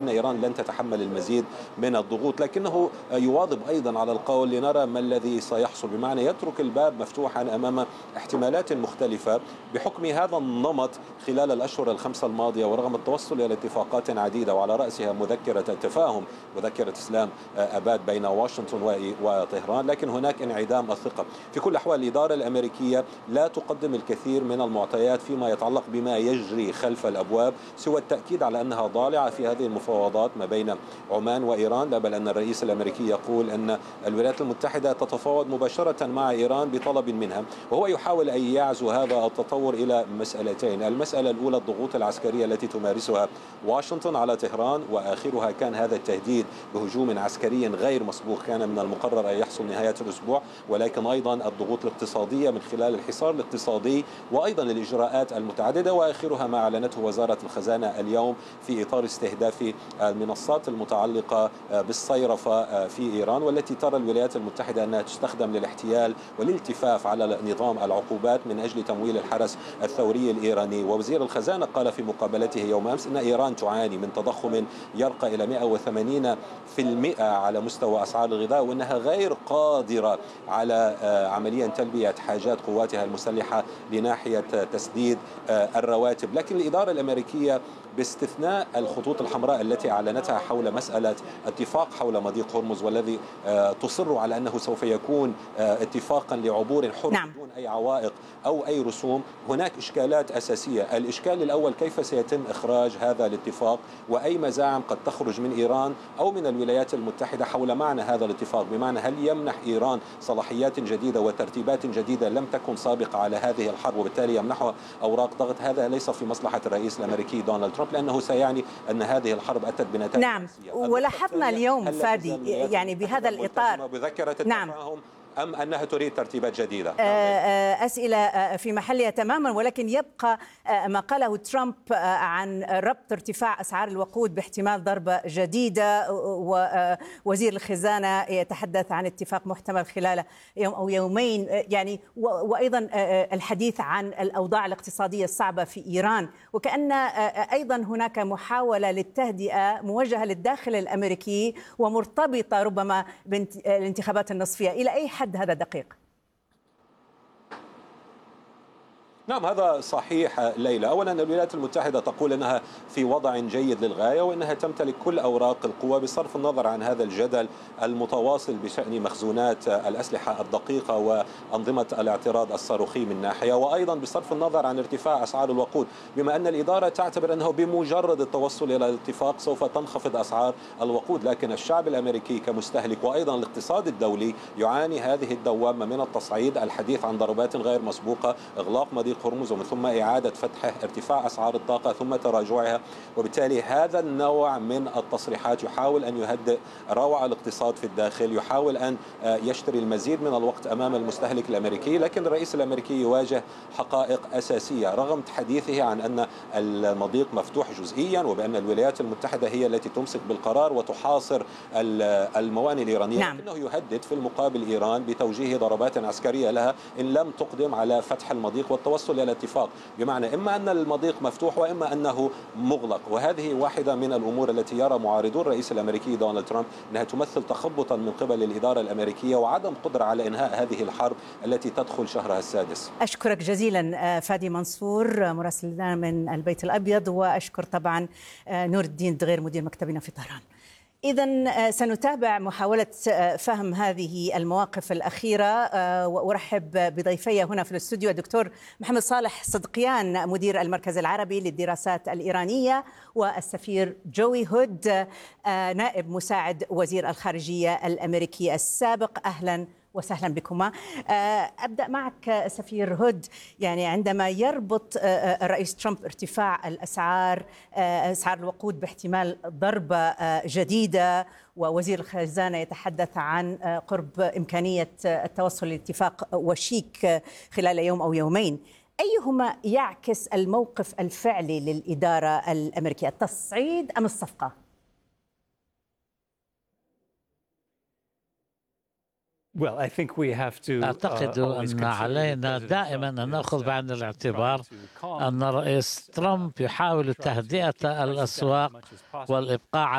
بأن إيران لن تتحمل المزيد من الضغوط، لكنه يواظب أيضا على القول لنرى ما الذي سيحصل، بمعنى يترك الباب مفتوحا أمام احتمالات مختلفة بحكم هذا النمط خلال الأشهر الخمسة الماضية. ورغم التوصل إلى اتفاقات عديدة وعلى رأسها مذكرة التفاهم، مذكرة إسلام أباد بين واشنطن وطهران، لكن هناك انعدام الثقة. في كل الأحوال الإدارة الأمريكية لا تقدم الكثير من المعطيات فيما يتعلق بما يجري خلف الأبواب، سوى التأكيد على أنها ضالعة في هذه المفاوضات ما بين عمان وإيران، لا بل أن الرئيس الأمريكي يقول أن الولايات المتحدة تتفاوض مباشرة مع إيران بطلب منها، وهو يحاول أن يعزو هذا التطور إلى مسألتين. المسألة الأولى الضغوط العسكرية التي تمارسها واشنطن على طهران، وآخرها كان هذا التهديد بهجوم عسكري غير مسبوق كان من المقرر أن يحصل نهاية الأسبوع، ولكن أيضا الضغوط الاقتصادية من خلال الحصار الاقتصادي وأيضا الإجراءات المتعددة، وآخرها ما أعلنته وزارة الخزانة اليوم في إطار استهداف المنصات المتعلقة بالصيرفة في إيران، والتي ترى الولايات المتحدة أنها تستخدم للاحتيال والالتفاف على نظام العقوبات من أجل تمويل الحرس الثوري الإيراني. ووزير الخزانة قال في مقابلته يوم أمس أن إيران تعاني من تضخم يرقى إلى 180% على مستوى أسعار الغذاء، وأنها غير قادرة على عمليا تلبية حاجات قواتها المسلحة لناحية تسديد الرواتب. لكن الإدارة الأمريكية باستثناء الخطوط الحمراء التي أعلنتها حول مسألة اتفاق حول مضيق هرمز، والذي تصر على أنه سوف يكون اتفاقا لعبور حر بدون أي عوائق أو أي رسوم، هناك إشكالات أساسية. الإشكال الأول كيف سيتم إخراج هذا الاتفاق، وأي مزاعم قد تخرج من إيران أو من الولايات المتحدة حول معنى هذا الاتفاق، بمعنى هل يمنح إيران صلاحيات جديدة وترتيبات جديدة لم تكن سابقة على هذه الحرب، وبالتالي يمنحها أوراق ضغط. هذا ليس في مصلحة الرئيس الأمريكي دونالد ترامب، لأنه سيعني أن هذه الحرب أتت بنتائج. نعم، ولاحظنا اليوم فادي يعني بهذا الإطار بذكرة التفاهم أم أنها تريد ترتيبات جديدة؟ أسئلة في محلها تماما، ولكن يبقى ما قاله ترامب عن ربط ارتفاع أسعار الوقود باحتمال ضربة جديدة، ووزير الخزانة يتحدث عن اتفاق محتمل خلال يوم أو يومين، يعني وأيضا الحديث عن الأوضاع الاقتصادية الصعبة في إيران، وكأن أيضا هناك محاولة للتهدئة موجهة للداخل الأمريكي ومرتبطة ربما بالانتخابات النصفية. إلى أي حد هذا دقيق؟ نعم هذا صحيح ليلى. أولا الولايات المتحدة تقول أنها في وضع جيد للغاية وأنها تمتلك كل أوراق القوة، بصرف النظر عن هذا الجدل المتواصل بشأن مخزونات الأسلحة الدقيقة وأنظمة الاعتراض الصاروخي من ناحية، وأيضا بصرف النظر عن ارتفاع أسعار الوقود، بما أن الإدارة تعتبر أنه بمجرد التوصل إلى الاتفاق سوف تنخفض أسعار الوقود. لكن الشعب الأمريكي كمستهلك وأيضا الاقتصاد الدولي يعاني هذه الدوامة من التصعيد، الحديث عن ضربات غير مسبوقة، إغلاق مضيق هرمز ومن ثم إعادة فتحه، ارتفاع أسعار الطاقة ثم تراجعها. وبالتالي هذا النوع من التصريحات يحاول أن يهدئ روع الاقتصاد في الداخل، يحاول أن يشتري المزيد من الوقت أمام المستهلك الأمريكي. لكن الرئيس الأمريكي يواجه حقائق أساسية رغم حديثه عن أن المضيق مفتوح جزئيا وبأن الولايات المتحدة هي التي تمسك بالقرار وتحاصر الموانئ الإيرانية. نعم. لكنه يهدد في المقابل إيران بتوجيه ضربات عسكرية لها إن لم تقدم على فتح المضيق والتوصل إلى اتفاق، بمعنى إما أن المضيق مفتوح وإما أنه مغلق. وهذه واحدة من الأمور التي يرى معارضو الرئيس الأمريكي دونالد ترامب أنها تمثل تخبطا من قبل الإدارة الأمريكية وعدم قدرة على إنهاء هذه الحرب التي تدخل شهرها السادس. أشكرك جزيلا فادي منصور مراسلنا من البيت الأبيض، وأشكر طبعا نور الدين دغير مدير مكتبنا في طهران. إذن سنتابع محاولة فهم هذه المواقف الأخيرة، وأرحب بضيفي هنا في الاستوديو الدكتور محمد صالح صدقيان مدير المركز العربي للدراسات الإيرانية، والسفير جوي هود نائب مساعد وزير الخارجية الأمريكي السابق. أهلا وسهلا بكما. أبدأ معك سفير هود، يعني عندما يربط الرئيس ترامب ارتفاع الأسعار أسعار الوقود باحتمال ضربة جديدة، ووزير الخزانة يتحدث عن قرب إمكانية التوصل لاتفاق وشيك خلال يوم أو يومين، أيهما يعكس الموقف الفعلي للإدارة الأمريكية، التصعيد أم الصفقة؟ أعتقد أن علينا دائما أن نأخذ بعين الاعتبار أن الرئيس ترامب يحاول تهدئة الأسواق والإبقاء